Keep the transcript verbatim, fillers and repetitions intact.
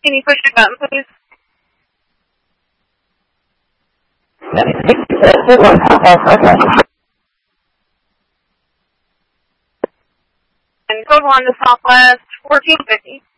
Can you push your button, please? And code one to Southwest fourteen fifty.